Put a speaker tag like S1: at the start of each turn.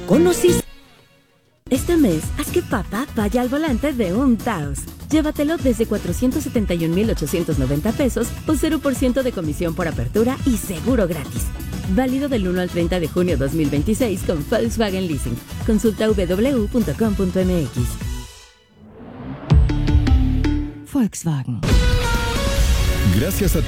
S1: ¿Conociste? Este mes, haz que papá vaya al volante de un Taos. Llévatelo desde 471,890 pesos o 0% de comisión por apertura y seguro gratis. Válido del 1 al 30 de junio 2026 con Volkswagen Leasing. Consulta www.com.mx. Volkswagen.
S2: Gracias a